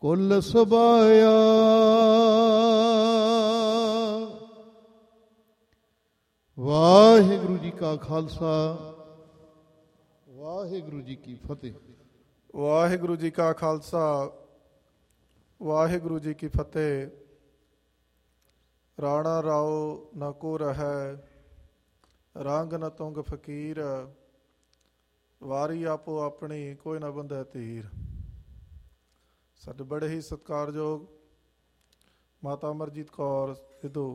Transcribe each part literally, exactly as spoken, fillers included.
ਕੁਲ ਸੁਭਾਇਆ। ਵਾਹਿਗੁਰੂ ਜੀ ਕਾ ਖਾਲਸਾ, ਵਾਹਿਗੁਰੂ ਜੀ ਕੀ ਫਤਿਹ। ਵਾਹਿਗੁਰੂ ਜੀ ਕਾ ਖਾਲਸਾ, ਵਾਹਿਗੁਰੂ ਜੀ ਕੀ ਫਤਿਹ। ਰਾਣਾ ਰਾਓ ਨਾ ਕੋ ਰਹੈ, ਰੰਗ ਨ ਤੁੰਗ ਫਕੀਰ, ਵਾਰੀ ਆਪੋ ਆਪਣੀ ਕੋਈ ਨਾ ਬੰਧੈ ਧੀਰ। ਸਾਡੇ ਬੜੇ ਹੀ ਸਤਿਕਾਰਯੋਗ ਮਾਤਾ ਅਮਰਜੀਤ ਕੌਰ ਸਿੱਧੂ,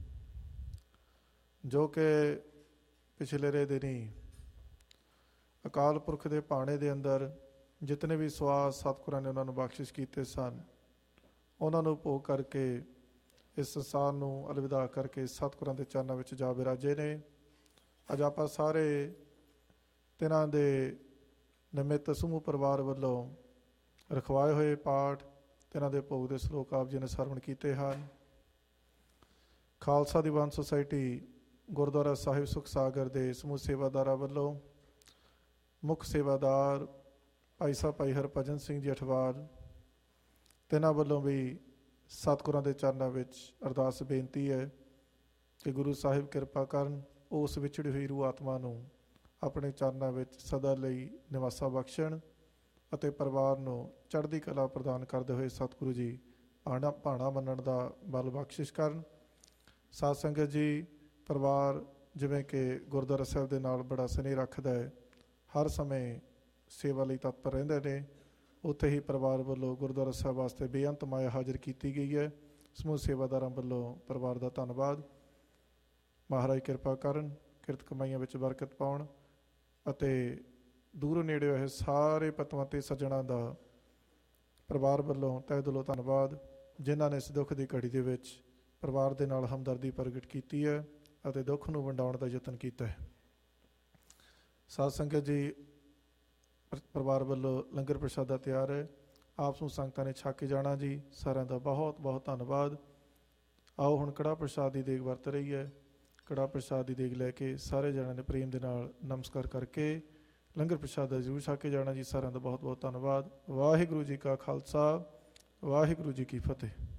ਜੋ ਕਿ ਪਿਛਲੇ ਦਿਨੀ ਅਕਾਲ ਪੁਰਖ ਦੇ ਭਾਣੇ ਦੇ ਅੰਦਰ ਜਿਤਨੇ ਵੀ ਸਵਾਸ ਸਤਿਗੁਰਾਂ ਨੇ ਉਹਨਾਂ ਨੂੰ ਬਖਸ਼ਿਸ਼ ਕੀਤੇ ਸਨ, ਉਹਨਾਂ ਨੂੰ ਭੋਗ ਕਰਕੇ ਇਸ ਸੰਸਾਰ ਨੂੰ ਅਲਵਿਦਾ ਕਰਕੇ ਸਤਿਗੁਰਾਂ ਦੇ ਚਰਨਾਂ ਵਿੱਚ ਜਾ ਬਿਰਾਜੇ ਨੇ। ਅੱਜ ਆਪਾਂ ਸਾਰੇ ਤਿੰਨਾਂ ਦੇ ਨਿਮਿਤ ਸਮੂਹ ਪਰਿਵਾਰ ਵੱਲੋਂ ਰਖਵਾਏ ਹੋਏ ਪਾਠ, ਤਿੰਨਾਂ ਦੇ ਭੋਗ ਦੇ ਸਲੋਕ ਆਪ ਜੀ ਨੇ ਸਰਵਣ ਕੀਤੇ ਹਨ। ਖਾਲਸਾ ਦੀਵਾਨ ਸੁਸਾਇਟੀ ਗੁਰਦੁਆਰਾ ਸਾਹਿਬ ਸੁਖ ਸਾਗਰ ਦੇ ਸਮੂਹ ਸੇਵਾਦਾਰਾਂ ਵੱਲੋਂ ਮੁੱਖ ਸੇਵਾਦਾਰ ਭਾਈ ਸਾਹਿਬ ਭਾਈ ਹਰਭਜਨ ਸਿੰਘ ਜੀ ਅਠਵਾਲ, ਤਿੰਨਾਂ ਵੱਲੋਂ ਵੀ ਸਤਿਗੁਰਾਂ ਦੇ ਚਰਨਾਂ ਵਿੱਚ ਅਰਦਾਸ ਬੇਨਤੀ ਹੈ ਕਿ ਗੁਰੂ ਸਾਹਿਬ ਕਿਰਪਾ ਕਰਨ, ਉਸ ਵਿਛੜੀ ਹੋਈ ਰੂਹ ਆਤਮਾ ਨੂੰ ਆਪਣੇ ਚਰਨਾਂ ਵਿੱਚ ਸਦਾ ਲਈ ਨਿਵਾਸਾ ਬਖਸ਼ਣ ਅਤੇ ਪਰਿਵਾਰ ਨੂੰ ਚੜ੍ਹਦੀ ਕਲਾ ਪ੍ਰਦਾਨ ਕਰਦੇ ਹੋਏ ਸਤਿਗੁਰੂ ਜੀ ਆਣਾ ਭਾਣਾ ਮੰਨਣ ਦਾ ਬਲ ਬਖਸ਼ਿਸ਼ ਕਰਨ। ਸਾਧ ਸੰਗਤ ਜੀ, ਪਰਿਵਾਰ ਜਿਵੇਂ ਕਿ ਗੁਰਦੁਆਰਾ ਸਾਹਿਬ ਦੇ ਨਾਲ ਬੜਾ ਸਨੇਹ ਰੱਖਦਾ ਹੈ, ਹਰ ਸਮੇਂ ਸੇਵਾ ਲਈ ਤਤਪਰ ਰਹਿੰਦੇ ਨੇ, ਉੱਥੇ ਹੀ ਪਰਿਵਾਰ ਵੱਲੋਂ ਗੁਰਦੁਆਰਾ ਸਾਹਿਬ ਵਾਸਤੇ ਬੇਅੰਤ ਮਾਇਆ ਹਾਜ਼ਰ ਕੀਤੀ ਗਈ ਹੈ। ਸਮੂਹ ਸੇਵਾਦਾਰਾਂ ਵੱਲੋਂ ਪਰਿਵਾਰ ਦਾ ਧੰਨਵਾਦ। ਮਹਾਰਾਜ ਕਿਰਪਾ ਕਰਨ, ਕਿਰਤ ਕਮਾਈਆਂ ਵਿੱਚ ਬਰਕਤ ਪਾਉਣ ਅਤੇ ਦੂਰੋਂ ਨੇੜੇ ਹੋਏ ਸਾਰੇ ਪਤਵੰਤੇ ਸੱਜਣਾਂ ਦਾ ਪਰਿਵਾਰ ਵੱਲੋਂ ਤਹਿ ਦਿਲੋਂ ਧੰਨਵਾਦ, ਜਿਨ੍ਹਾਂ ਨੇ ਇਸ ਦੁੱਖ ਦੀ ਘੜੀ ਦੇ ਵਿੱਚ ਪਰਿਵਾਰ ਦੇ ਨਾਲ ਹਮਦਰਦੀ ਪ੍ਰਗਟ ਕੀਤੀ ਹੈ ਅਤੇ ਦੁੱਖ ਨੂੰ ਵੰਡਾਉਣ ਦਾ ਯਤਨ ਕੀਤਾ ਹੈ। ਸਾਧ ਸੰਗਤ ਜੀ, ਪਰਿਵਾਰ ਵੱਲੋਂ ਲੰਗਰ ਪ੍ਰਸ਼ਾਦਾ ਤਿਆਰ ਹੈ, ਆਪ ਨੂੰ ਸੰਗਤਾਂ ਨੇ ਛਕ ਕੇ ਜਾਣਾ ਜੀ। ਸਾਰਿਆਂ ਦਾ ਬਹੁਤ ਬਹੁਤ ਧੰਨਵਾਦ। ਆਓ ਹੁਣ ਕੜਾਹ ਪ੍ਰਸ਼ਾਦ ਦੀ ਦੇਗ ਵਰਤ ਰਹੀ ਹੈ, ਕੜਾਹ ਪ੍ਰਸ਼ਾਦ ਦੀ ਦੇਗ ਲੈ ਕੇ ਸਾਰੇ ਜਣਿਆਂ ਨੇ ਪ੍ਰੇਮ ਦੇ ਨਾਲ ਨਮਸਕਾਰ ਕਰਕੇ ਲੰਗਰ ਪ੍ਰਸ਼ਾਦਾ ਜ਼ਰੂਰ ਛਕ ਕੇ ਜਾਣਾ ਜੀ। ਸਾਰਿਆਂ ਦਾ ਬਹੁਤ ਬਹੁਤ ਧੰਨਵਾਦ। ਵਾਹਿਗੁਰੂ ਜੀ ਕਾ ਖਾਲਸਾ, ਵਾਹਿਗੁਰੂ ਜੀ ਕੀ ਫਤਿਹ।